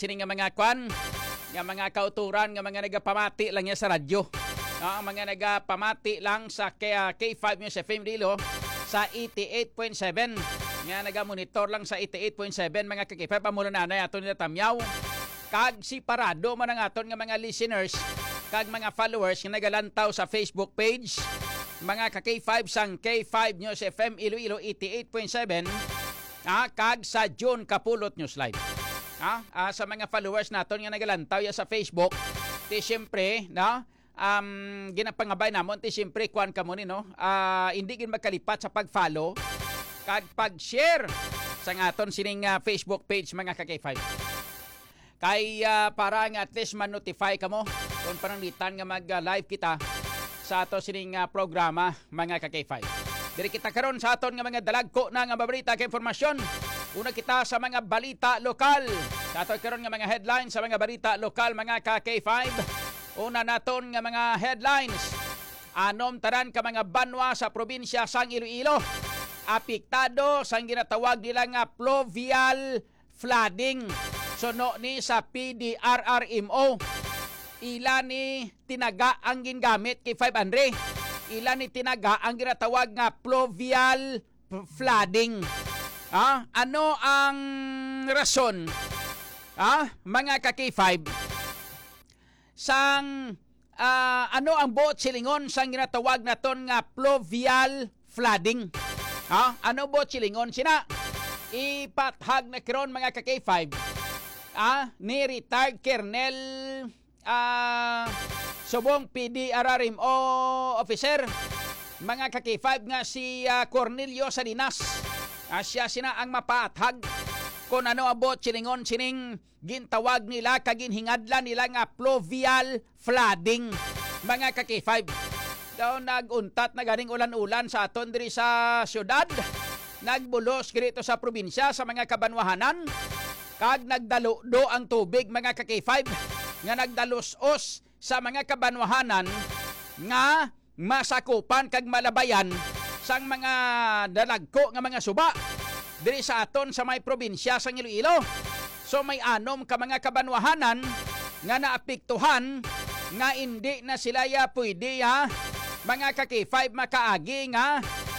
sini nga mga kwan, nga mga kauturan, nga mga nagapamati lang niya sa radyo. Ang mga nagapamati lang sa K5 News FM Dilo sa 88.7. Nga nagamonitor lang sa 88.7 mga ka-K5 amula na aton nila tamyaw. Kag si parado man ang aton nga mga listeners kag mga followers nga nagalantaw sa Facebook page mga ka-K5 sang K5 News FM Iloilo 88.7 kag sa June Kapulot News Live. Sa mga followers naton nga nagalantaw ya sa Facebook, ti syempre ginapangabay namon ti syempre kuan kamo ni no. Hindi gid magkalipat sa pag-follow kag pag-share sa aton sining Facebook page mga ka-K5. Kay para nga at least man-notify kamo kung pananglitan nga mag-live kita sa ato sining programa mga ka-K5. Diri kita karon sa aton nga mga dalagko na nga babalita kay informasyon. Una kita sa mga balita lokal. Sa aton karon nga mga headlines sa mga balita lokal mga ka-K5. Una naton nga mga headlines. Anom tanan ka mga banwa sa probinsya sang Iloilo apektado sang ginatawag nila nga pluvial flooding. Sono ni sa PDRRMO. Ila ni tinaga ang gingamit kay 500. Ila ni tinaga ang ginatawag nga pluvial flooding. Ano ang rason? Mga ka-K5 sang ano ang buot silingon sang ginatawag naton nga pluvial flooding? Ano buot silingon sina? Ipathag na karon mga ka-K5 ni retired Colonel subong PDRRMO officer mga ka-K5 nga si Cornelio Salinas. Siya sina ang mapathag kung ano abot silingon sining gintawag nila kaginhingadla nila nga pluvial flooding mga ka-K5. Daw naguntat na ganing ulan-ulan sa aton diri sa syudad, nagbulos dito sa probinsya sa mga kabanwahanan kag nagdaludo ang tubig mga ka-K5 nga nagdalos-os sa mga kabanwahanan nga masakupan kag malabayan sang mga dalagko nga mga suba diri sa aton sa may probinsya sang Iloilo. So may anom ka mga kabanwahanan nga naapektuhan nga hindi na sila pwede mga ka-K5 makaagi nga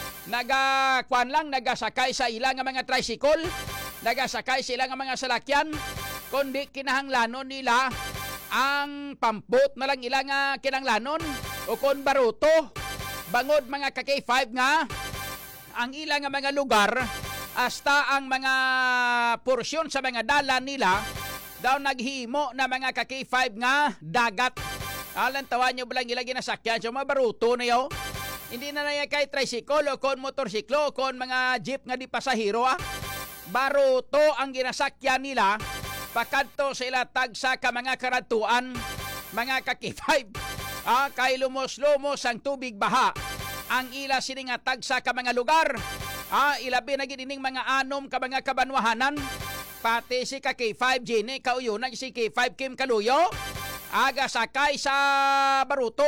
nagasakay sa ilang nga mga tricycle, nagasakay sila nga mga salakyan, kundi kinahanglanon nila ang pampot na lang ilang kinanglanon o kon baruto. Bangod mga ka-K5 nga ang ilang mga lugar hasta ang mga porsyon sa mga dalan nila daw naghimo na mga ka-K5 nga dagat. Alan tawan nyo balang ilang ginasakyan so mga baruto na yo. Hindi na naya kay tricycle o kon motorsiklo o kon mga jeep nga di pasahero baruto ang ginasakyan nila pakadto sa ilatag sa ka mga karatuan mga ka-K5. Kay lumos-lumos ang tubig baha ang ila sining atag sa ka mga lugar. Ilabi na gining mga anom ka mga kabanwahanan pati si ka-K5 Jenny kauyunan si K5 Kim Kaluyo aga sakay sa baruto.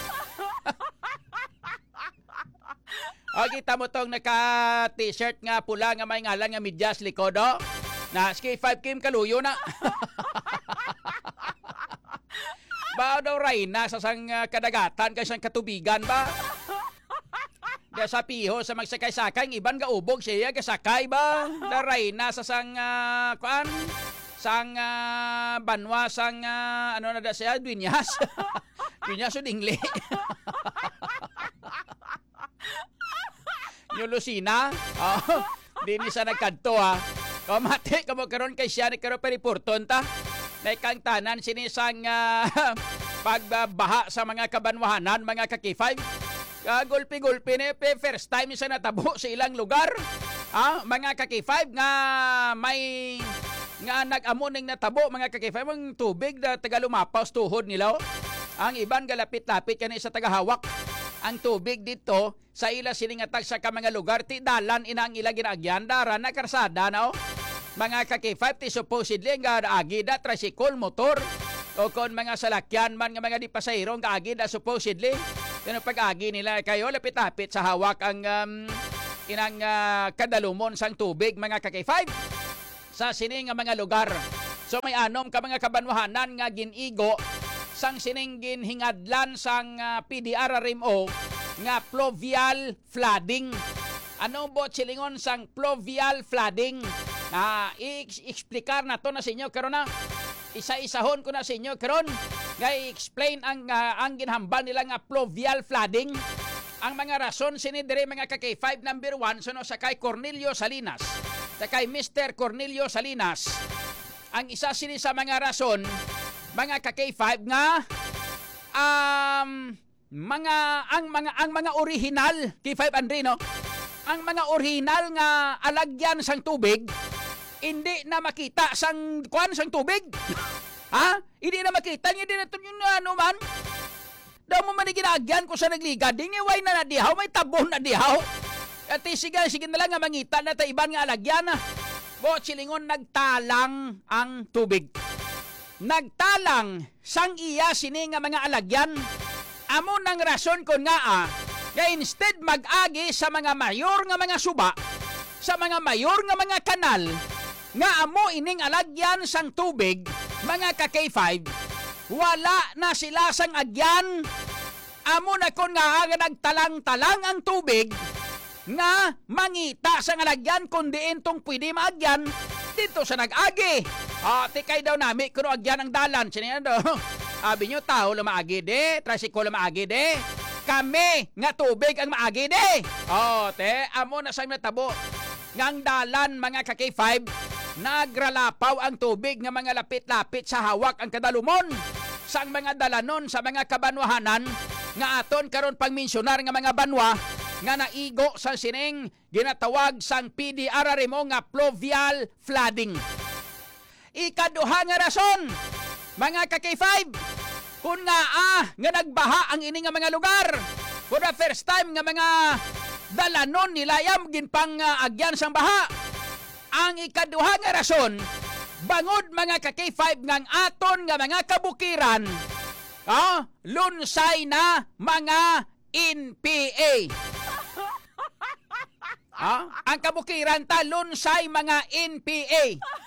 Kita mo tong naka-t-shirt nga pula nga may ngalan nga medyas likodo na si K5 Kim Kaluyo na. Ba daw Rayna sa sang kadagatan kay sang katubigan ba? Da sa piho sa magsakay-sakay iban ga ubog siya gasakay ba? Da Rayna sa sang kuan sang banwa sang ano na da siya Dunyas. Dunyas o dingli. Yung Lucina, di ni sa nagkanto Kamati kamo karon kay siya ni karon periporton ta. Nay kang tanan sinisang pagbabaha sa mga kabanwahanan mga ka-K5. Gulpi-gulpi ni first time sa natabo sa ilang lugar. Mga ka-K5 nga may nga nag-amo ning natabo mga ka-K5 ang tubig na tagalumapaw tuhod nila. Ang iban galapit-lapit kani sa tagahawak. Ang tubig dito sa ila siningatag sa ka mga lugar ti dalan inang ila ginaagyan dara na karsada na mga ka-K5 ti supposedly nga agi da tricycle motor o kon mga salakyan man nga mga di pasahero nga agi da supposedly pero pag-agi nila kayo lapit-lapit sa hawak ang inang kadalumon sang tubig mga ka-K5 sa sining nga mga lugar So may anom ka mga kabanwahanan nga ginigo sang sininggin hingadlan sang PDRRMO nga pluvial flooding. Ano bo silingon sang pluvial flooding? I-explicar na to na sa inyo karon na. Isa-isahon ko na sa inyo karon. Nga i-explain ang ginhambal nila nga pluvial flooding. Ang mga rason sinidire mga ka-K5 number 1 suno sa kay Cornelio Salinas. Sa kay Mr. Cornelio Salinas. Ang isa sini sa mga rason mga ka-K5 nga ang mga original K5 Andre no. Ang mga original nga alagyan sang tubig hindi na makita sang tubig. Ha? Hindi na makita hindi na yung ano man. Daw mo man ginagyan ko sa nagliga ding way na nadihaw may tabon na dihaw. At sige na lang nga mangita na ta iban nga alagyan na. Bo silingon nagtalang ang tubig. Nagtalang sang iya sini nga mga alagyan. Amo nang rason kon nga nga instead mag-agi sa mga mayor nga mga suba, sa mga mayor nga mga kanal, nga amo ining alagyan sang tubig, mga ka-K5, wala na sila sang agyan. Amo na kon nga nagtalang-talang ang tubig, nga mangita sa alagyan kundi entong pwede maagyan dito sa nag-agi. Tikay daw nami kuno agyan ang dalan. Siniyan daw. Abi nyo tao la maagi de, tricycle la maagi de. Kami nga tubig ang maagi de. Amo na sang natabo. Ngang dalan mga ka-K5 nagralapaw ang tubig nga mga lapit-lapit sa hawak ang kadalumon sang mga dalanon sa mga kabanwahanan nga aton karon pangmensionar nga mga banwa nga naigo sa sining ginatawag sang PDRRMO nga pluvial flooding. Ikaduha nga rason, mga ka-K5, kung nga nagbaha ang ini nga mga lugar, for the first time nga mga dalanon nilayam ginpang agyan sang baha. Ang ikaduha nga rason, bangod mga ka-K5 ngang aton nga mga kabukiran, lunsay na mga NPA. Ang kabukiran ta lunsay mga NPA.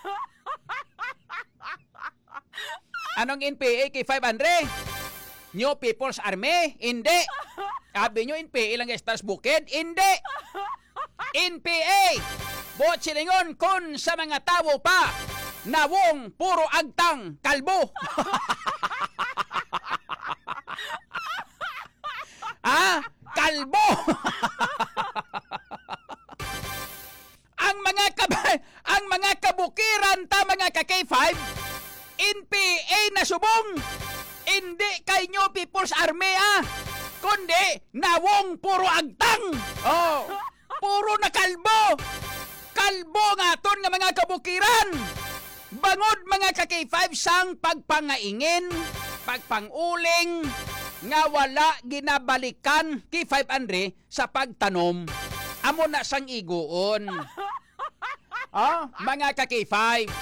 Anong NPA K5 Andre? New People's Army? Hindi. Sabi nyo NPA lang Stars Bukid? Hindi. NPA. Bot silingon kon sa mga tao pa nawong puro agtang kalbo. Kalbo. ang mga kabukiran ta mga ka-K5 NPA na subong. Hindi kay New People's Army kundi nawong puro agtang. Puro na kalbo. Kalbo nga ton nga mga kabukiran. Bangod mga ka-K5 sang pagpangaingin, pagpanguling nga wala ginabalikan K5 Andre sa pagtanom. Amo na sang iguon. Mga ka-K5.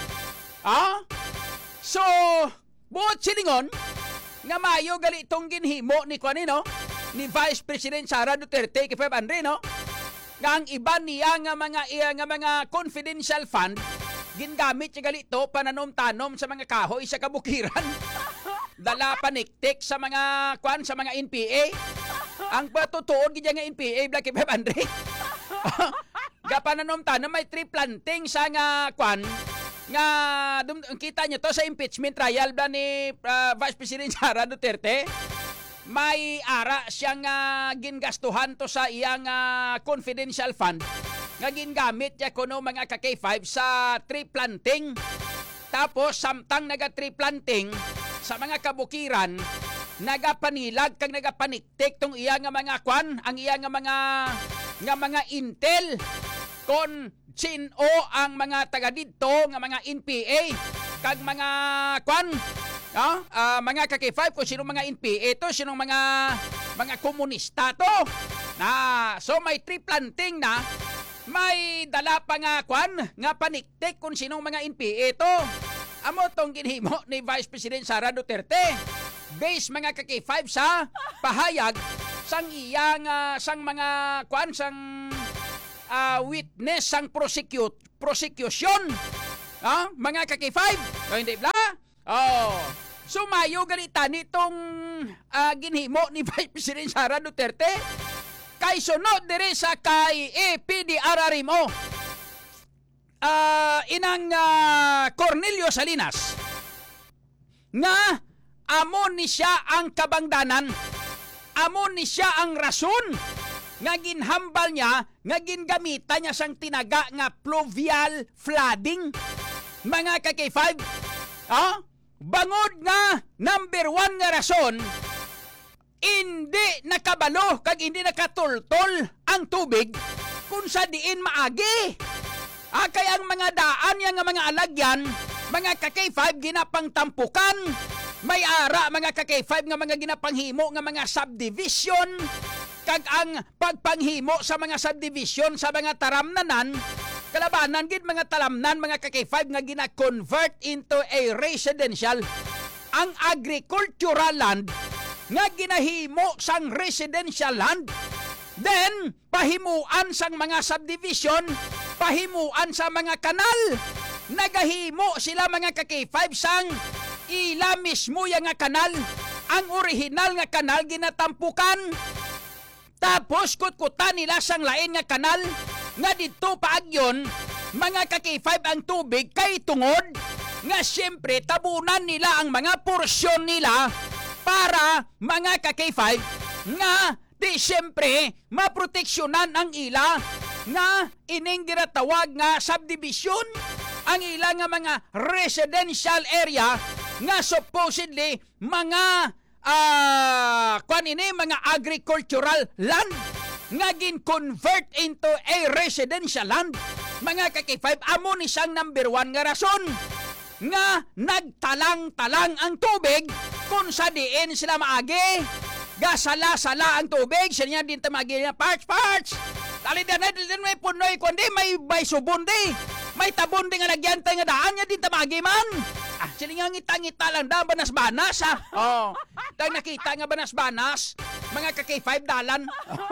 So, buot silingon nga mayo gali itong ginhimo ni Kwanino, ni Vice President Sara Duterte K5 Andre no. Nga ang iba niya nga mga confidential fund gingamit siya gali ito pananom-tanom sa mga kahoy sa kabukiran. Dala paniktik sa mga sa mga NPA. Ang patutuon gid nga NPA Black K5 Andre. Gapananom-tanom may tree planting sa nga nga kita nyo to sa impeachment trial ba ni Vice President Sara Duterte. May ara siyang gingastuhan to sa iyang confidential fund nga gingamit niya kuno mga ka-K5 sa tree planting. Tapos samtang naga-tree planting sa mga kabukiran, nagapanilag kag nagapaniktik tong iyang mga ang iyang mga intel kon sino ang mga taga dito nga mga NPA kag mga mga ka-K5 kung sino mga NPA to, sino mga komunista to. So may tree planting na, may dala pa nga nga paniktik kung sino mga NPA to. Amo tong ginhimo ni Vice President Sara Duterte. Base mga ka-K5 sa pahayag sang iyang sang mga sang witness sang prosecution. Mga ka-K5, O hindi bla? Oh. Sumayo ganita nitong ginhimo ni Vice President Sara Duterte. Kay sunod dire sa kay APDRRM mo. Inang Cornelio Salinas nga amo ni siya ang kabangdanan, amo ni siya ang rason nga ginhambal niya, nga gingamita niya sang tinaga nga pluvial flooding. Mga ka-K5, bangod nga number 1 nga rason, hindi nakabalo kag hindi nakatultol ang tubig kung sa diin maagi. Kaya ang mga daan yan nga mga alagyan, mga ka-K5 ginapang tampukan, may ara mga ka-K5 nga mga ginapanghimo nga mga subdivision, kag ang pagpanghimo sa mga subdivision sa mga taramnanan, kalabanan gid mga talamnan mga ka-K5 nga gina-convert into a residential. Ang agricultural land nga ginahimo sang residential land, then pahimuan sang mga subdivision, pahimuan sa mga kanal. Nagahimo sila mga ka-K5 sang ila mismo yang nga kanal. Ang original nga kanal ginatampukan, tapos kutkutan nila sang lain nga kanal nga dito paagyon mga ka-K5 ang tubig kay tungod nga siyempre tabunan nila ang mga porsyon nila para mga ka-K5 nga di siyempre maproteksyonan ang ila nga ining ginatawag nga subdivision, ang ila nga mga residential area nga supposedly mga mga agricultural land nga gin-convert into a residential land. Mga ka-K5, amo ni siyang number 1 nga rason nga nagtalang-talang ang tubig kung sa diin sila maagi. Gasala-sala ang tubig, siya din tamagi niya, parts. Talidan may punoy, kundi may subon di. May tabon di nga nagyantay nga daan niya din tamagi man. Sila nga ngita-ngita lang da, banas-banas ha. Tag nakita nga banas-banas, mga ka-K5 dalan.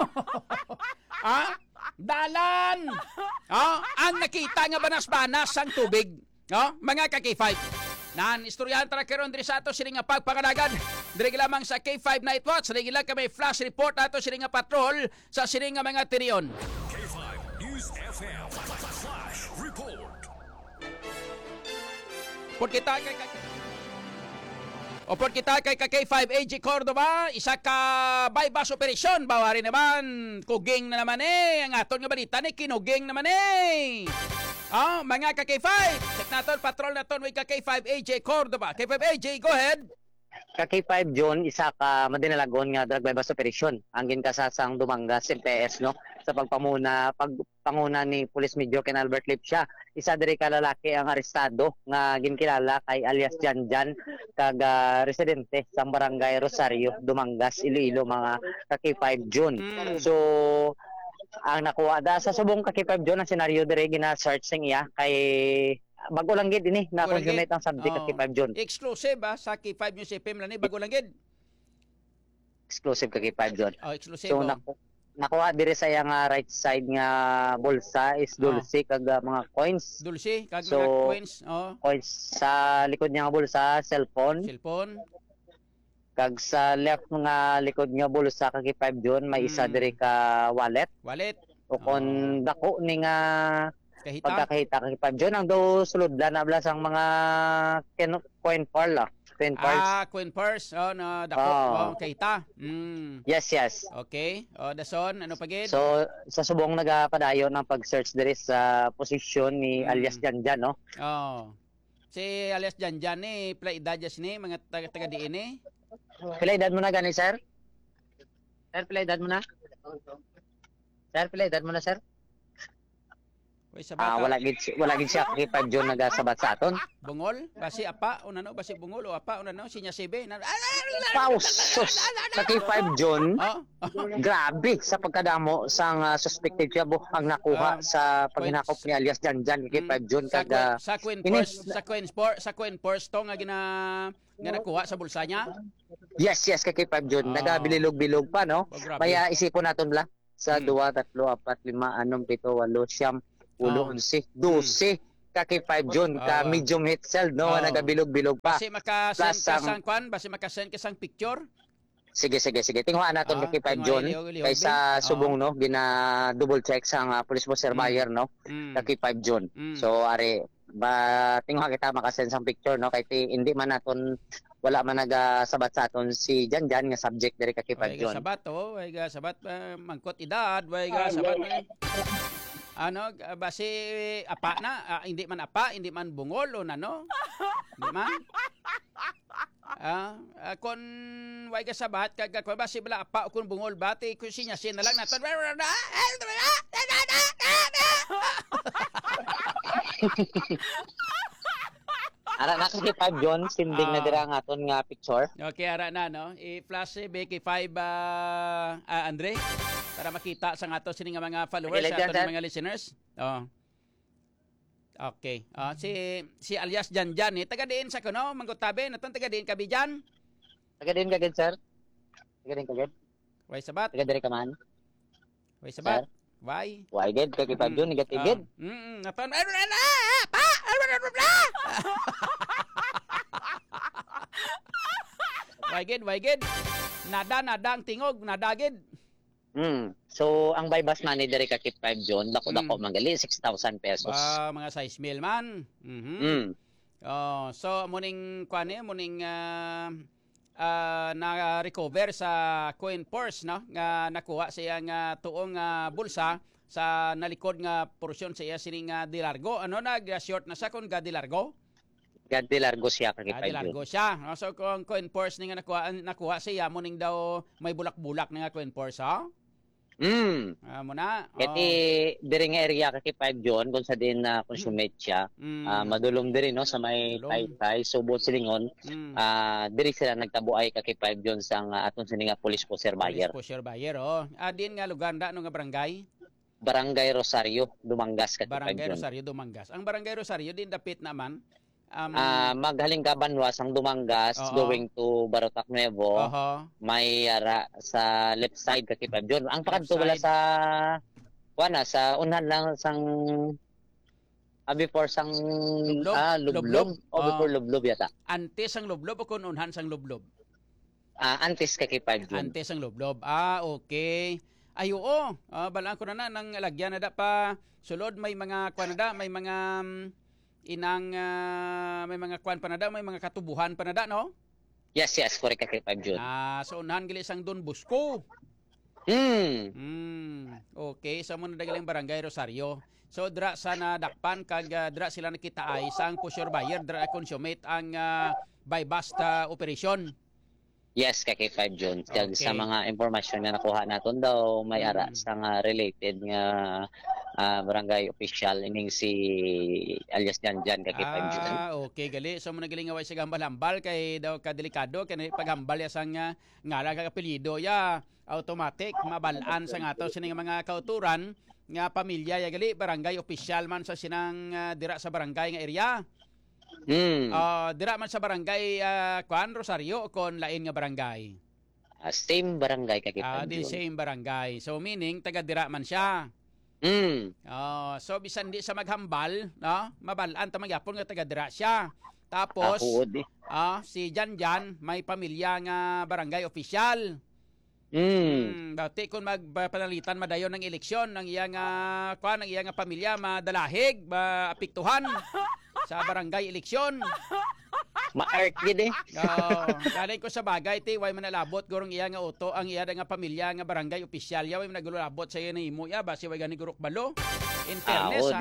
Dalan. Ang nakita nga banas-banas ang tubig. Mga ka-K5. Nan istoryahan tara karon diri sa ato sini nga pagpanganagan. Diri lamang sa K5 Night Watch, diri lang kami flash report ato sini nga patrol sa sini nga mga teriyon. K5 News FM Flash Report. Por kita kay K5 AG Cordova, isa ka bypass operation, bawari naman, kuging na naman ang aton nga balita ni kinuging naman mga ka-K5, check naton, patrol naton with ka-K5 AJ Cordova. K5 AJ, go ahead. Ka-K5 John, isa ka madinalagon nga drug bypass operation. Angin ka sa sang Dumangas, MPS, no? Sa pagpanguna ni Police Major Ken Albert Lipsia. Isa diri ka lalaki ang arestado nga ginkilala kay alias Janjan, kag residente sa barangay Rosario, Dumangas, Iloilo, mga ka-K5 John. So, ang nakuha da sa subong ka-K5 John, ang senaryo dire gina-search sing iya kay bago lang gid ini na confirmate ang subject ka-K5 John. Exclusive sa K5 News FM lang ni bago lang gid. Exclusive ka-K5 John. Exclusive. So nakuha dire sa yang right side nga bulsa is dulce kag mga coins. Dulce kag so, mga coins. Coins sa likod niya nga bulsa, cellphone. Kag sa left nga likod nga bulsa ka-K5 John, may isa dire ka wallet. O kon dako ni nga pagkakahita ka-K5 John, ang do sulod na ablas ang mga coin pearl coin pearls. Coin pearls na dako kahita. Yes. Okay. Dason ano pa gid? So sa subong nagapadayon ng pag-search dire sa position ni alias Janjan, no? Si alias Janjan ni pila edad ni mga taga diin ni? Pila edad mo na gani, sir? Sir, pila edad mo na? Sir, pila edad mo na, sir? Wala gid siya K5 John nagasabat sa aton. Bungol? Basi apa? Unano? Basi bungol o apa? Unano? Sinya CB? Pausos! Sa K5 John, grabe sa pagkadamo sang suspected siya ang nakuha sa paghinakop ni alias Janjan K5 John. Sa Queen Force to nga nakuha sa bulsa niya? Yes, kay K5 John. Nagabilog-bilog pa, no? Kaya isipon naton la sa 2, 3, 4, 5, 6, 7, 8, 9, 10, 11, 12 ka kay 5 June ka medium heat cell no nga nagabilog-bilog pa. Basi makasend Plus, ka sang kwan, basi makasend ka sang picture. Sige. Tingnan naton kay 5 June kaysa subong no gina double check sang police officer buyer no kay 5 June. So are ba tingnan kita makasend sang picture no kay hindi man naton wala man nagasabat sa aton si Janjan nga subject diri kay 5 June. Way ga sabat mangkot edad, way ga sabat ano basi apa na hindi man apa, hindi man bungol o nano. Hindi man. Kon way ka sabat kag basi bala apa o kun bungol bati kun sinya sin na lang naton. Ara na kay 5 June sinding na dira nga aton nga picture. Okay, ara na no. I-flash si Becky 5 Andre para makita sa ato sini nga mga followers sa aton mga listeners. Okay. Si alias Janjan taga diin sa kuno Manggutabe naton taga diin Kabijan. Taga diin kagid sir. Taga diin kagid. Way sabat. Taga diri ka man. Way sabat. Why? Why gid kay 5 June negative gid. Naton Why gid. Nada ang tingog, nada gid. So ang bypass money diri ka kay 5 June dako mangali 6,000 pesos. Mga 6 mil man. So muning na-recover sa coin purse no nga nakuha sa iyang tuong bulsa sa nalikod nga porsyon sa iya sining Dilargo. Ano nag-short na sa kun Dilargo? Dilargo siya kay 5 June. Dilargo siya. So kung coin purse ni nga nakuha sa iya muning daw may bulak-bulak na nga coin purse ha? Muna. Kati diri nga area kay 5 June kung sa din na consummate siya. Madulom diri no sa may Taytay Subo Silingon. Diri sila nagtabuay kay 5 June sang aton sini nga police officer buyer. Police officer buyer din nga lugar da no nga barangay. Barangay Rosario, Dumangas kay 5 June. Barangay Rosario, Dumangas. Ang Barangay Rosario din dapit naman. Maghaling Cabanwas ang Dumangas going to Barotac Nuevo. May ara sa left side kay 5 June. Ang pakadto wala sa sa unhan lang sang before sang Lublob before Lublob yata. Antes ang Lublob o kun unhan sang Lublob? Antes kay 5 June. Antes ang Lublob. Okay. Ay oo, balaan ko na nang lagyan na da pa sulod may mga kwan na da, may mga may mga kwan pa na da, may mga katubuhan pa na da no? Yes, correct kay 5 June. So unahan gili sang Don Bosco. Okay, sa mo na dagaling Barangay Rosario. So dra sa nadakpan kag dra sila nakita ay sang pusher buyer dra consummate ang buy bust operation. Yes, kay 5 June. Okay. Sa mga impormasyon na nakuha naton daw may ara sa related nga barangay official ining si alias Janjan kay 5 June. Okay, gali. So mo nagaling away sa gambal-hambal kay daw kadelikado kay paghambal ya sang ngala ka apelyido ya automatic mabalaan sa ato sining mga kauturan nga pamilya ya gali barangay official man sa sinang dira sa barangay nga area. Dira man sa barangay Rosario kon lain nga barangay. Same barangay kay 5 June. Same barangay. So meaning taga dira man siya. So bisan di sa maghambal, no? Mabalaan ta magyapon nga taga dira siya. Tapos si Janjan may pamilya nga barangay official. Dati kung magpanalitan madayon ng eleksyon ang iyang ang iyang pamilya madalahig, maapektuhan sa barangay eleksyon. Ma-art gid Dalay ko sa bagay ti way manalabot gurong iya nga auto ang iya nga pamilya nga barangay opisyal ya way managulabot sa iya na imo ya basi way gani guruk balo. In fairness,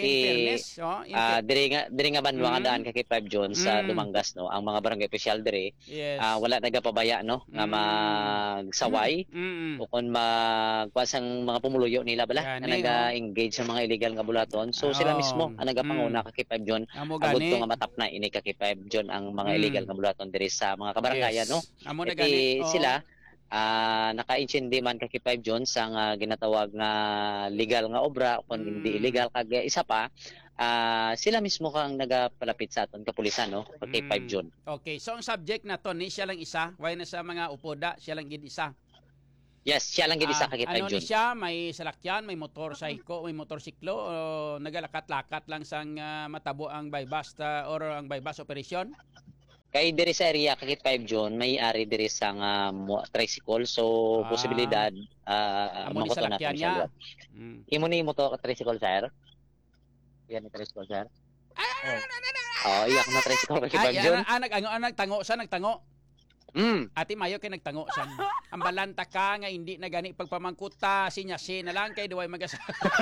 diri nga banwa nga daan kay 5 June sa Dumangas no ang mga barangay opisyal diri wala nagapabaya no nga magsaway o kon magpasang mga pumuluyo nila bala nga naga-engage sa mga illegal nga bulaton. So sila mismo ang nagapanguna kay 5 June abot ko nga matap na ini kay 5 June ang mga illegal nga bulaton diri sa mga kabarangayan no. Sila naka-intindi man kay 5 June sang ginatawag nga legal nga obra kung hindi illegal kag isa pa sila mismo kang nagapalapit sa aton kapulisan no kay 5 June. Okay, so ang subject na to ni siya lang isa, way na sa mga upoda siya lang gid isa. Yes, siya lang gid isa ka kay 5 Ano ni June. siya, may salakyan, may motorsiklo, o nagalakat-lakat lang sang matabo ang bypass or ang bypass operation? Kay diri sa area kay 5 June, may ari diri sa tricycle. So posibilidad amo ni makoto na salakyan siya. niya. Mm. Imo ni mo to tricycle sir? Yan ni tricycle sir. Oh, iyak na tricycle kay 5 June. Nagtango sa nagtango. Ati mayo kay nagtango siya. Ang balanta ka nga hindi na gani pagpamangkuta, sinya-si na lang kay duway magasa.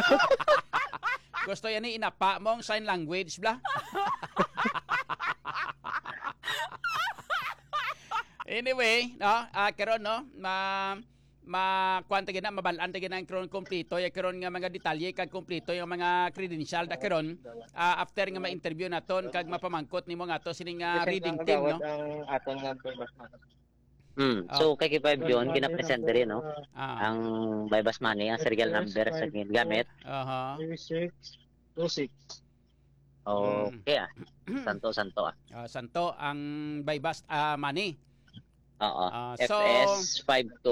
Gusto yan ni inapa mong sign language bla. Anyway, no, karon no, kwanta gina mabalaan gina ang karon kompleto ya karon nga mga detalye kag kompleto yung mga credential da karon after nga ma-interview naton kag mapamangkot nimo nga to sining reading team no. Ang aton nga So kay 5 June gina-present diri no. Ah. Ang bypass money, ang serial number sa gamit. 3626. Okay Santo Santo ang bypass money. Oo. So, FS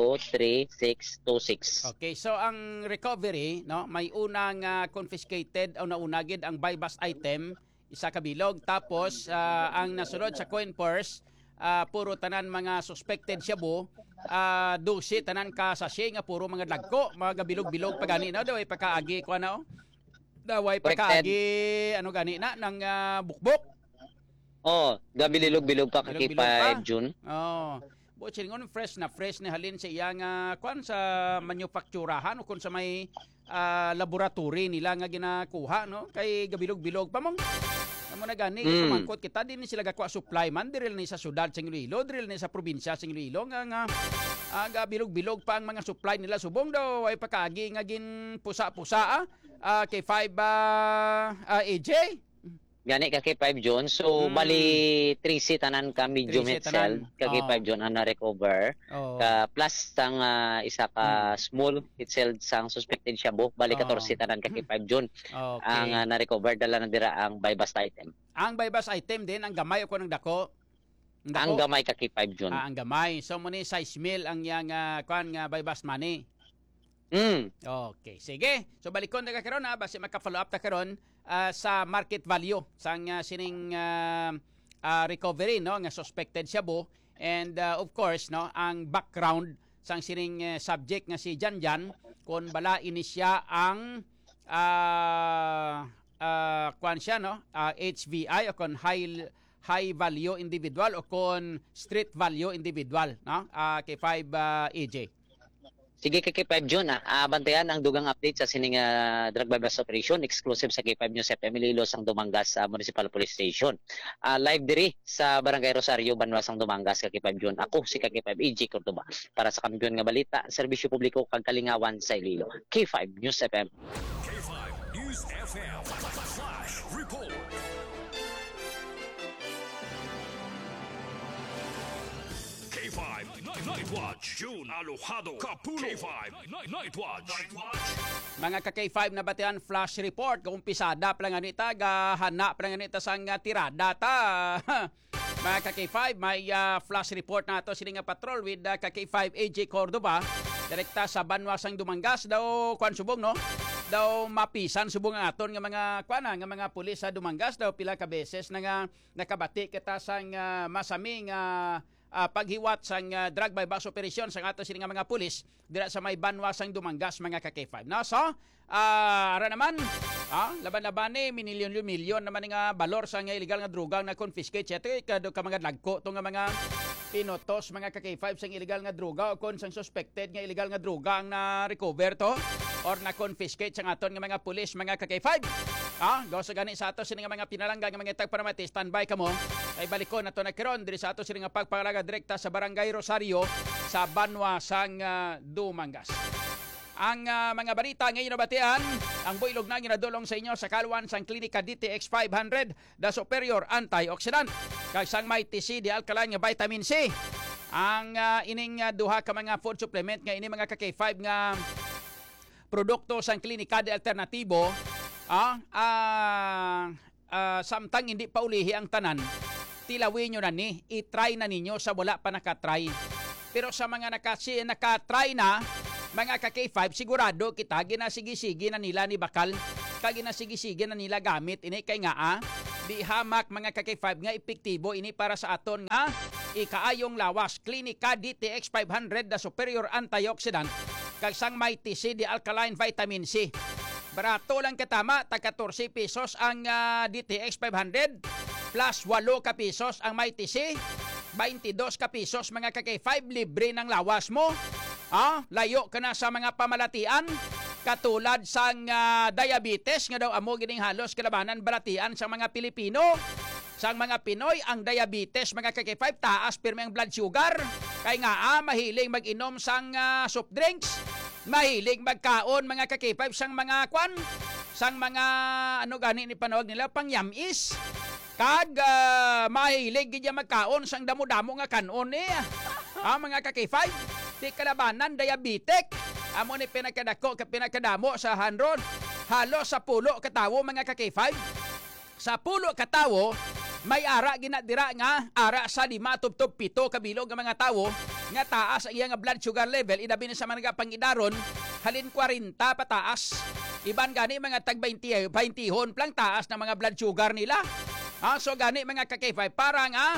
523626. Okay, so ang recovery no, may unang confiscated o nauna gid ang bypass item, isa ka bilog, tapos ang nasunod sa coin purse puro tanan mga suspected shabu, 12 tanan ka sachet nga puro mga dagko, mga bilog-bilog pa gani na daway pagkaagi ko ano. Daway pagkaagi ano gani na nang bukbok. Gabililog-bilog pa kay Bilog-bilog 5 June. Buchin fresh na halin sa iyang kwan sa manufacturahan o kung sa may laboratory nila nga ginakuha no kay gabilog-bilog pa mong amo na gani pamangkot kita din sila gakwa supply man diril ni sa syudad sa Iloilo, diril ni sa probinsya sa Iloilo nga gabilog-bilog pa ang mga supply nila subong daw ay pakaagi nga gin pusa-pusa kay 5 AJ. Gani ka kay 5 June. So bali 3 tanan ka medium 3 head cell kay 5 June ang na-recover. Ka plus sang isa ka small head cell sang suspected shabu. Bali 14 tanan ka kay 5 June. Okay. Ang na-recover dala na dira ang bypass item. Ang bypass item din ang gamay ko ng dako. Ang gamay ka kay 5 June. Ang gamay. So mo ni size mil ang yang kwan nga bypass money. Okay, sige. So balikon na karon base maka-follow up ta karon sa market value sang sining recovery no nga suspected shabu and of course no ang background sang sining subject nga si Janjan kung bala ini siya ang kwan siya no HVI o kon high value individual o kon street value individual no kay 5 AJ. Sige kay 5 June bantayan ang dugang update sa sining drug bypass operation exclusive sa K5 News FM Iloilo sang Dumangas Municipal Police Station. Live diri sa Barangay Rosario, Banwa sang Dumangas kay 5 June. Ako si K5 AJ Cordoba para sa kampiyon nga balita, serbisyo publiko kag kalingawan sa Iloilo. K5 News FM. K5 News FM Flash Report. K5 Night Watch. June Alojado Capuno. K5 Night Watch. Mga ka-K5 na batian flash report kung pisada pa lang nita gahana pa lang nita sang tirada ta. Mga ka-K5 may flash report nato sini nga patrol with ka-K5 AJ Cordoba direkta sa Banwa sang Dumangas daw kwan subong no. Daw mapisan subong ang aton nga mga kwana nga mga pulis sa Dumangas daw pila ka beses na nga nakabati kita sang masaming paghiwat sang drug bypass operation sang ato sini nga mga pulis dira sa may Banwa sang Dumangas mga ka-K5. No, so ara naman laban-laban ni minilyon-milyon naman nga balor sa nga illegal nga droga na confiscate ito ka mga lagko to nga mga pinotos mga ka-K5 sang illegal nga droga o kon sang suspected nga illegal nga droga ang na-recover to or na-confiscate sang aton nga mga pulis mga ka-K5. Gaw sa gani sa ato sini nga mga pinalangga nga mga tagparamati standby kamo ay balikon nato na karon diri sa ato sini nga pagpangalaga direkta sa Barangay Rosario sa Banwa sang Dumangas. Ang mga balita ngayon na batian, ang builog na ginadulong sa inyo sa kaluan sang Klinika DTX 500 the superior antioxidant kag sang may TC di alkaline nga vitamin C. Ang ining duha ka mga food supplement nga ini mga ka-K5 nga produkto sang Klinika de Alternatibo samtang hindi pa ulihi ang tanan, tilawin nyo na ni, i-try na ninyo sa wala pa nakatry. Pero sa mga nakatry na, mga ka-K5, sigurado kita, ginasigi-sige na nila ni Bakal, ginasigi-sige na nila gamit, ini kay nga di hamak mga ka-K5 nga epektibo ini para sa aton nga ikaayong lawas. Klinika DTX 500 the superior antioxidant kag sang may TC di alkaline vitamin C. Barato lang katama, tag 14 pesos ang DTX 500 plus 8 ka pesos ang may TC, 22 ka pesos mga ka-K5, libre ng lawas mo. Layo ka na sa mga pamalatian katulad sang diabetes nga daw amo gining halos kalabanan balatian sa mga Pilipino. Sang mga Pinoy ang diabetes mga ka-K5 taas pirmi ang blood sugar kay nga mahiling mag-inom sang soft drinks, mahilig magkaon mga ka-K5 sang mga sang mga ano gani ni panawag nila pangyamis. Kag mahilig gid magkaon sang damo-damo nga kanon mga ka-K5 di kalabanan diabetic. Amo ni pinakadako ka pinakadamo sa hanron. Halos sa pulo katawo mga ka-K5. Sa pulo katawo may ara ginadira nga ara sa 5 tubtob 7 kabilog nga mga tawo nga taas ang iyang blood sugar level ilabi na sa mga pangidaron halin 40 pataas. Iban gani mga tag 20 hon plang taas na mga blood sugar nila. So gani mga ka-K5 para nga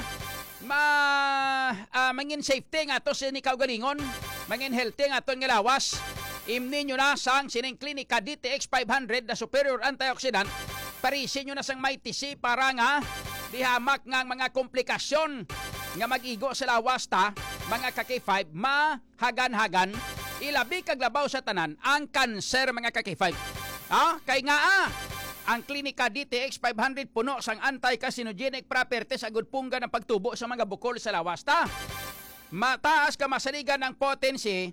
mangin safety nga to sinikaw galingon, mangin healthy nga to nga lawas. Imni nyo na sang sining klinika DTX 500 na superior antioxidant. Parisin nyo na sang may TC para nga dihamak nga mga komplikasyon nga mag-igo sa lawas ta mga ka-K5 mahagan-hagan ilabi kaglabaw sa tanan ang kanser mga ka-K5. Kay nga ang klinika DTX 500 puno sang anti-carcinogenic properties agud pungga ng pagtubo sa mga bukol sa lawas ta. Mataas ka masaligan ng potency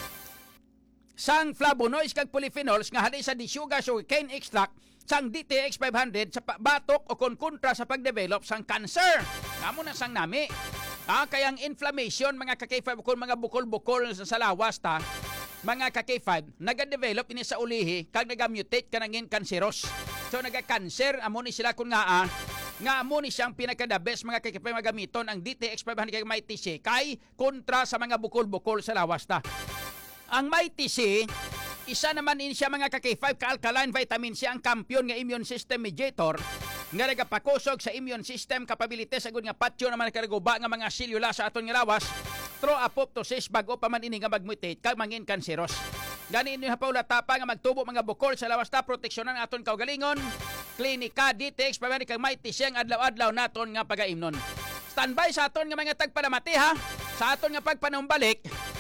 sang flavonoids kag polyphenols nga hali sa disugar sugarcane extract sang DTX 500 sa batok o kontra sa pagdevelop sang cancer. Amo na sang nami. Kayang inflammation mga ka-K5 kung mga bukol-bukol sa lawas ta, mga ka-K5 nagadevelop ini sa ulihi kag nagamutate ka nangin kanseros. So naga-cancer amo ni sila kun nga amo ni siyang pinaka-the best mga ka-K5 magamiton ang DTX 500 kay may TC kay kontra sa mga bukol-bukol sa lawas ta. Ang may TC, isa naman in siya mga ka-K5 ka-alkaline vitamin C ang kampiyon nga immune system mediator nga nagapakusog sa immune system capabilities agud nga patyo naman nakaguba nga mga selula sa aton nga lawas through apoptosis bago pa man ini nga magmutate kag mangin kanseros. Gani ini hapaula tapa nga magtubo mga bukol sa lawas ta proteksyonan aton kaugalingon. Klinika DTX pamani kag may TC ang adlaw-adlaw naton nga pagaimnon. Standby sa aton nga mga tagpanamati ha. Sa aton nga pagpanumbalik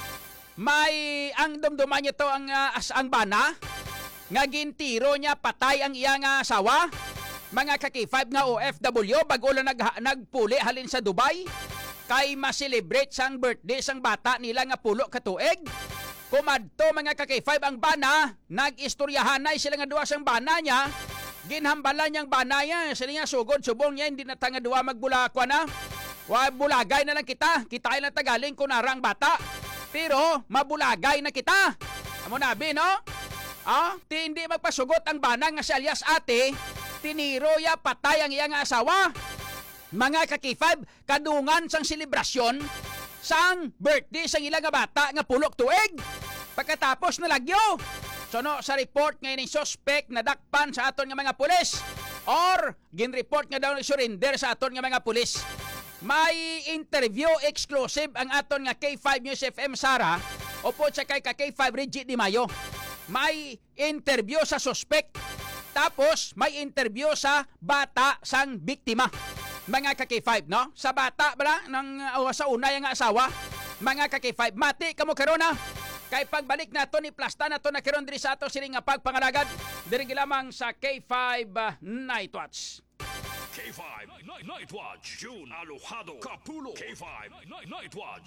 may ang dumduman niya to ang bana nga gintiro niya patay ang iyang asawa mga ka-K5 nga OFW bago lang nagpuli halin sa Dubai kay ma-celebrate sang birthday sang bata nila nga pulo ka tuig. Kumadto mga ka-K5 ang bana nag-istoryahanay sila nga duwa sang bana niya ginhambalan niyang bana niya sila nga sugod subong niya hindi na tanga duwa magbulakwa na bulagay na lang kita na tagaling kunara ang bata. Pero mabulagay na kita. Amo nabi no? Hindi magpasugot ang banang nga si alias ate, tiniro ya patay ang iyang asawa. Mga ka-K5, kadungan sang selebrasyon sang birthday sang ilang bata nga pulok tuig. Pagkatapos nalagyo. Sono sa report nga ining suspect na dakpan sa aton nga mga pulis or gin-report nga daw surrender sa aton nga mga pulis. May interview exclusive ang aton nga K5 News FM Sara opo sa kay K5 Reggie Di Mayo. May interview sa suspect tapos may interview sa bata sang biktima. Mga ka-K5 no? Sa bata bala ng sa unay nga asawa. Mga ka-K5 mati kamo karon na. Kay pagbalik nato ni plasta nato na karon diri sa ato sini nga pagpangalagad diri lamang sa K5 Night Watch. K5 Night Watch. June Alojado Capulo. K5 Night Watch.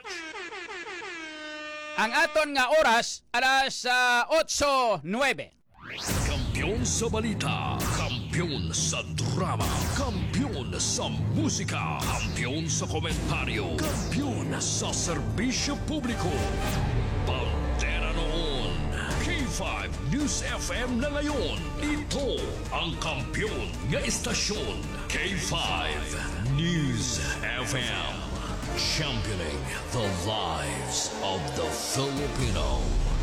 Ang aton nga oras alas 8:09. Kampiyon sa balita, kampiyon sa drama, kampiyon sa musika, kampiyon sa komentaryo, kampiyon sa serbisyo publiko. Pantera noon. K5 News FM na ngayon. Ito ang kampiyon nga istasyon. K5 News FM. Championing the lives of the Filipino.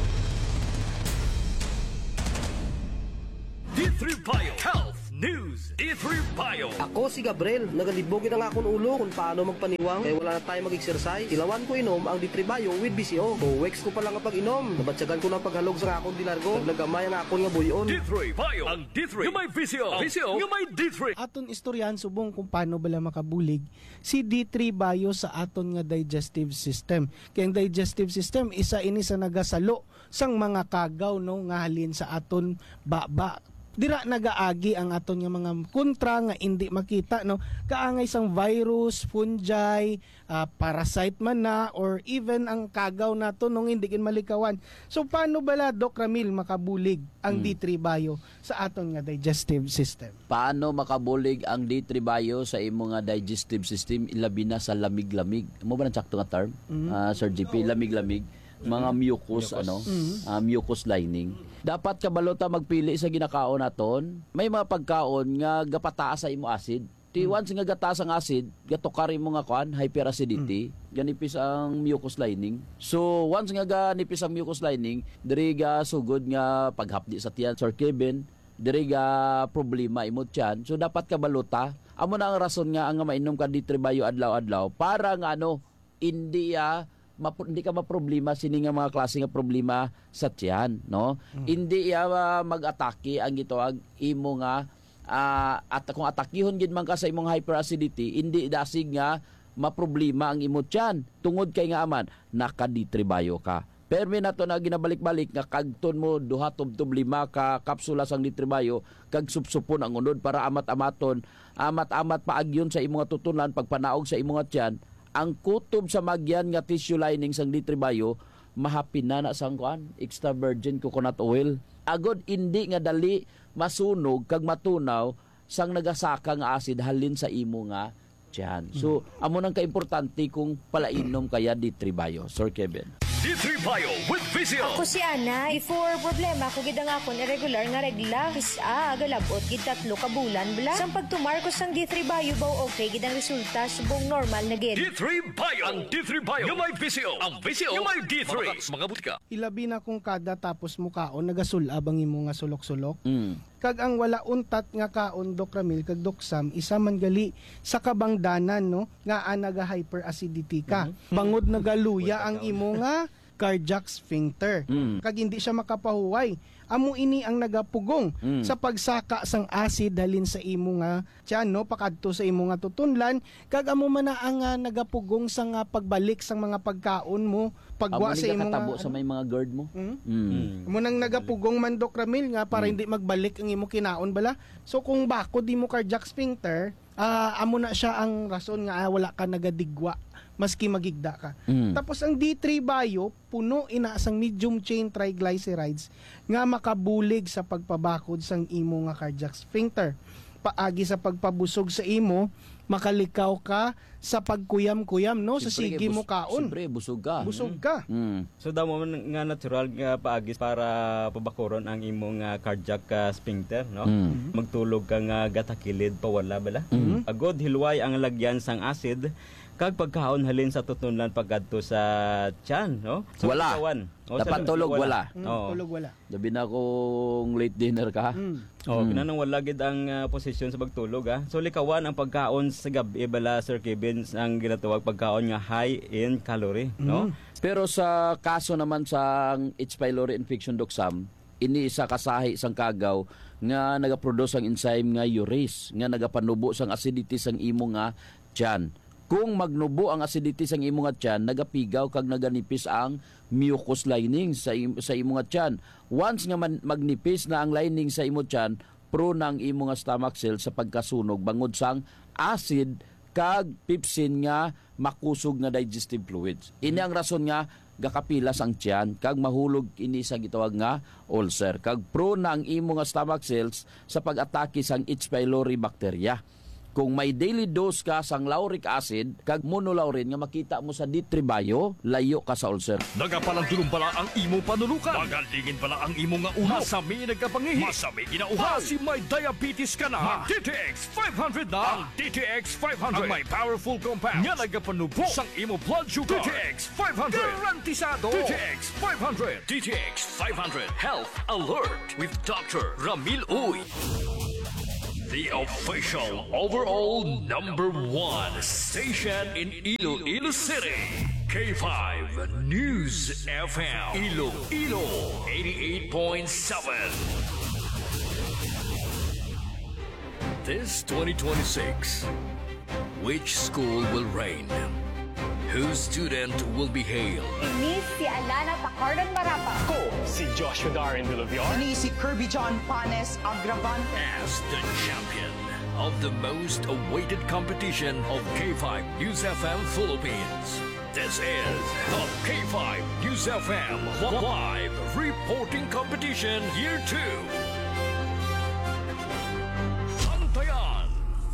D3 Bio Health News. D3 Bio. Ako si Gabriel, nagalibogin ang akong ulo kung paano magpaniwang kaya wala na tayo mag-exercise. Ilawan ko inom ang D3 Bio with BCO. 2 weeks ko pa lang kapag inom. Nabatsagan ko ng paghalog sa akong dilargo. Naglagamay ang akong nga buyon. D3 Bio. Ang D3 yung may VCO. VCO yung may D3. Aton istoryan subong kung paano bala makabulig si D3 Bio sa aton nga digestive system. Kaya ang digestive system isa ini sa nagasalo sang mga kagaw no nga halin sa aton baba. Dira nagaagi ang aton nga mga kontra nga hindi makita no kaangay sang virus, fungi, parasite man na or even ang kagaw nato nung hindi kin malikawan. So paano bala Doc Ramil makabulig ang D3 Bio sa aton nga digestive system? Paano makabulig ang D3 Bio sa imo nga digestive system ilabi na sa lamig-lamig? Mo ba nang sakto nga term? Sir GP, lamig-lamig, mga mucus mucus lining. Dapat kabalota magpili sa ginakaon naton. May mga pagkaon nga gapataas sa imo acid. Once nga gataas ang acid, gatukari mo nga kuan, hyperacidity, ganipis ang mucus lining. So once nga ganipis ang mucus lining, diri ga sugod nga paghapdi sa tiyan, Sir Kevin, diri ga problema imo tiyan. So dapat kabalota. Amo na ang rason nga ang mainom ka D3 Bio adlaw-adlaw para nga hindi ka maproblema sini nga mga klase nga problema sa tiyan, no? Hindi mag-atake ang gitawag imo nga at kung atakihon gid man ka sa imong hyperacidity, hindi dasig nga maproblema ang imo tiyan tungod kay nga aman naka D3 Bio ka. Permi na to na ginabalik-balik nga kagton mo duha tub 5 ka kapsula sang D3 Bio kag supsupon ang unod para amat-amaton, amat-amat paagyon sa imong tutunan pagpanaog sa imong tiyan. Ang kutob sa magyan nga tissue lining sang D3 Bio mahapin na sang kuan extra virgin coconut oil. Agod hindi nga dali masunog kag matunaw sang nagasaka nga acid halin sa imo nga tiyan. So amo nang kaimportante kung palainom kaya D3 Bio, Sir Kevin. D3 Bio with VCO. Ako si Ana, before problema ko gid ang akon irregular nga regla. Pisa agalabot gid 3 ka bulan bala. Sang pagtumarkos sang D3 Bio baw okay gid ang resulta subong normal na gid. D3 Bio. Ang D3 Bio yung may VCO. Ang VCO yung may D3. Mga butika. Ilabi na kung kada tapos mo kaon nagasulab ang imo nga sulok-sulok. Kag ang wala untat nga kaon Doc Ramil kag Doc Sam isa man gali sa kabangdanan no nga naga hyperacidity ka. Bangod nagaluya ang imo nga cardiac sphincter. Kag hindi siya makapahuway. Amo ini ang nagapugong sa pagsaka sang acid halin sa imo nga tiyan no pakadto sa imo nga tutunlan kag amo man na ang nagapugong sa nga pagbalik sang mga pagkaon mo pagwa sa imo nga sa may mga GERD mo. Amo nang nagapugong man Doc Ramil nga para hindi magbalik ang imo kinaon bala. So kung bako di mo cardiac sphincter, amo na siya ang rason nga wala ka nagadigwa maski magigda ka. Tapos ang D3 Bio puno ina sang medium chain triglycerides nga makabulig sa pagpabakod sang imo nga cardiac sphincter. Paagi sa pagpabusog sa imo, makalikaw ka sa pagkuyam-kuyam no sa sige mo kaon. Siyempre busog ka. Busog ka. So damo man nga natural nga paagis para pabakuron ang imong cardiac sphincter no. Magtulog ka nga gatakilid pawala bala. Agod hilway ang lagyan sang acid kag pagkaon halin sa tutunlan pagkadto sa tiyan no. So, wala. Dapat tulog wala. Tulog wala. Labi na kung late dinner ka. Kinanang wala gid ang posisyon sa pagtulog So likawan ang pagkaon sa gabi bala Sir Kevin ang ginatawag pagkaon nga high in calorie no. Pero sa kaso naman sa H. pylori infection Doc Sam, ini isa kasahi sang kagaw nga nagaproduce ang enzyme nga urease nga nagapanubo sang acidity sang imo nga tiyan. Kung magnubo ang acidity sang imo nga tiyan, nagapigaw kag naganipis ang mucus lining sa imo nga tiyan. Once nga magnipis na ang lining sa imo tiyan, prone ang imo nga stomach cell sa pagkasunog bangod sang acid kag pepsin nga makusog nga digestive fluids. Ini ang rason nga gakapilas ang tiyan kag mahulog ini sa gitawag nga ulcer. Kag prone na ang imo nga stomach cells sa pag-atake sang H. pylori bacteria. kung may daily dose ka sang lauric acid kag monolaurin nga makita mo sa D3 Bio, layo ka sa ulcer. Nagapalandulong pala ang imo panulukan. Magalingin pala ang imo nga uhaw. Masami nagkapangihi. Masami ginauhaw. Kasi may diabetes ka na. Mag DTX 500 na. Ang DTX 500. Ang may powerful compounds. Nga nagapanubo sang imo blood sugar. DTX 500. Garantisado. DTX 500. DTX 500. Health Alert with Dr. Ramil Uy. The official overall #1 station in Iloilo City. K5 News FM. Iloilo 88.7. This 2026, which school will reign? Whose student will be hailed? Ini si Alana Pacardon Marapa. Ko si Joshua Darin Villaviar. Ini si Kirby John Panes Agravante. As the champion of the most awaited competition of K5 News FM Philippines. This is the K5 News FM Live Reporting Competition Year 2. Antayan!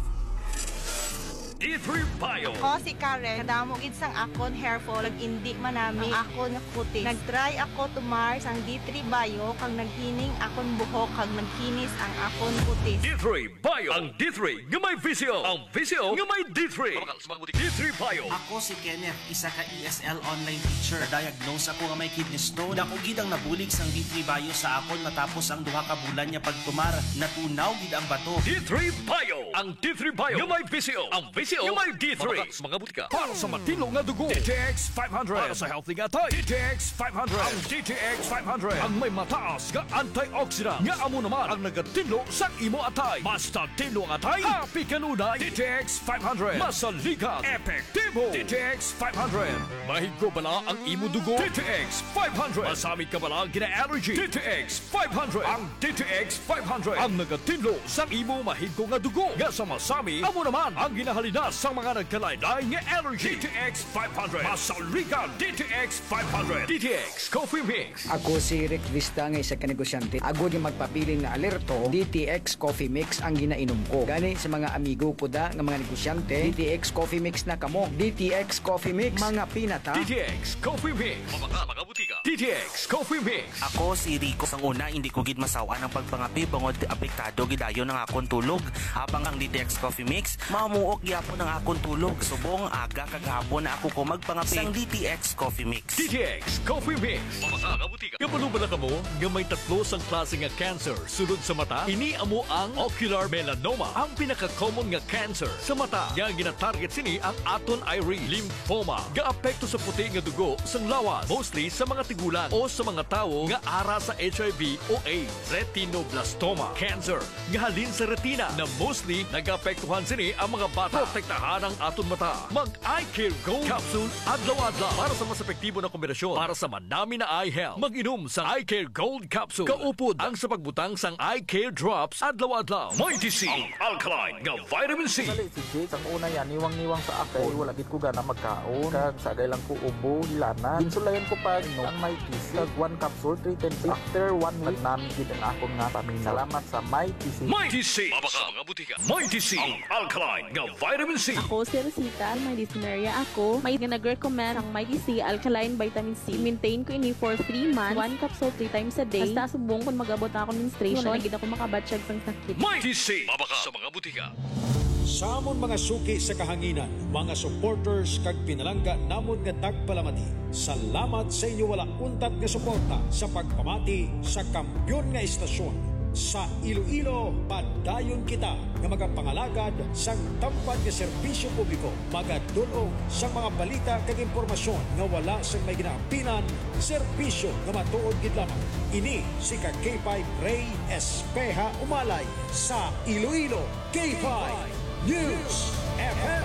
D3 Bio. Ako si Karen, kadamog sang akon hair fall, indi manami ang akon kutis. Nagtry ako tumar sang D3 Bio, kang naghining akon buhok, kang nagkinis ang akon kutis. D3 Bio. Ang D3 nga may visyo. Ang visyo nga may D3. D3 Bio. Ako si Kenneth, isa ka ESL online teacher. Diagnose ako nga may kidney stone. Dako gid ang nabulig sang D3 Bio sa akon matapos ang duha ka bulan niya pagtumar. Natunaw gid ang bato. D3 Bio. Ang D3 Bio nga may visyo. Ang visyo nga may D3. Mga butika. Para sa matino nga dugo. DTX 500. Para sa healthy nga tayo. DTX 500. Ang DTX 500. Ang may mataas nga antioxidant. Nga amo naman ang nagatino sa imo atay. Basta tino ang atay. Happy kanunay. DTX 500. Masaligan. Epektibo. DTX 500. Mahigo bala ang imo dugo. DTX 500. Masami ka bala gina-allergy. DTX 500. Ang DTX 500. Ang nagatino sa imo mahigo nga dugo. Nga sa masami, amo naman ang ginahalina sa mga nagkalaylay nga allergy. DTX 500. Masaligan. DTX 500. DTX Coffee Mix. Ako si Rick Vista nga isa ka negosyante. Agod yung magpapiling na alerto, DTX Coffee Mix ang ginainom ko. Gani sa mga amigo ko da nga mga negosyante, DTX Coffee Mix na kamo. DTX Coffee Mix, mga pinata. DTX Coffee Mix. Mga butika. DTX Coffee Mix. Ako si Rico. Sang una, hindi ko gid masawa ng pagpangapi bangod apektado gidayon ng akong tulog. Habang ang DTX Coffee Mix, mamuok gyapon ang akong tulog. Subong aga kagahapon na ako ko magpangapi sang DTX Coffee Mix. DTX Coffee Mix. Mga butika. Kapalo ba na kamo nga may tatlo sang klase nga cancer sulod sa mata? Ini amo ang ocular melanoma, ang pinaka-common nga cancer sa mata. Nga gina-target sini ang aton iris, lymphoma, gaapekto sa puti nga dugo sang lawas, mostly sa mga tigulang o sa mga tawo nga ara sa HIV o AIDS. Retinoblastoma cancer, nga halin sa retina na mostly nagapektuhan sini ang mga bata. Protektahan ang aton mata. Mag-Eye Care Gold Capsule adlaw-adlaw para sa mas epektibo na kombinasyon para sa manami na eye health. Mag-inom sa Eye Care Gold Capsule. Kaupod ang sa pagbutang sang Eye Care Drops adlaw-adlaw. Mighty C, ang alkaline nga vitamin C. Si Jake, ang una yan, niwang-niwang sa ako. Wala gid ko gana magkaon. Kag sagay lang ko ubo, hilana. Insulayan ko pa ang Mighty C. Kag 1 capsule, 3 times. After 1 week, namin gid ang akong nga paminaw. Salamat sa Mighty C. Mighty C. Mabaka mga butika. Mighty C, ang alkaline nga vitamin C. Ako si Rosita, may dyspnea ako. May nag-recommend ang Mighty C Alkaline Vitamin C. Maintain ko ini for 3 months. 1 capsule 3 times a day. Basta subong kung mag-abot ako menstruation. Wala gid ako makabatsyag sang sakit. Mighty C. Mabaka sa mga butika. Sa amon mga suki sa kahanginan, mga supporters kag pinalangga namon nga tagpalamati. Salamat sa inyo walang untat nga suporta sa pagpamati sa kampyon nga istasyon. Sa Iloilo, padayon kita nga magapangalagad sang tampad nga serbisyo publiko. Magadulong sa mga balita kag impormasyon nga wala sang may ginaapinan, serbisyo nga matuod gid lamang. Ini si K5 Ray Espeja Umalay sa Iloilo K5 News FM.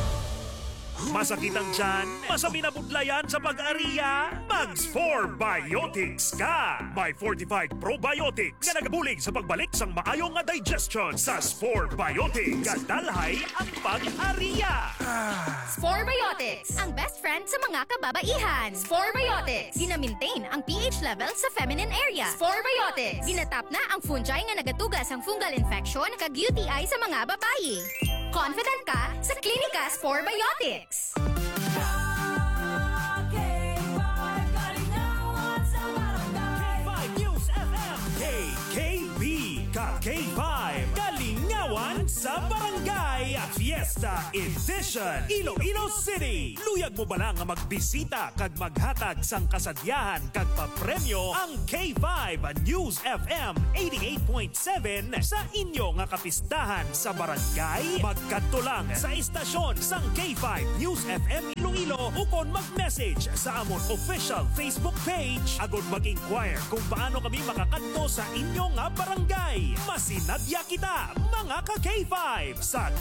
Masakit ang tiyan? Masami na budlayan sa pag-ariya? Mags 4 Biotics ka! May fortified probiotics nga nagabulig sa pagbalik sang maayong nga digestion sa Spore Biotics. Kadalhay ang pag-ariya! Spore Biotics, ang best friend sa mga kababaihan. Spore Biotics, gina-maintain ang pH level sa feminine area. Spore Biotics, ginatap na ang fungi nga nagatugas ang fungal infection kag UTI sa mga babayi. confident ka sa Clinicas 4 Biotics. KKB, K5, Kalingawan sa Barangay Fiesta Edition, Iloilo City. Luyag mo ba lang nga magbisita kag maghatag sang kasadyahan kag papremyo ang K5 News FM 88.7 sa inyo nga kapistahan sa barangay? Magkadto lang sa istasyon sang K5 News FM Iloilo ukon mag-message sa amon official Facebook page agud mag-inquire kung paano kami makakadto sa inyong barangay. Masinadya kita mga ka K5 sa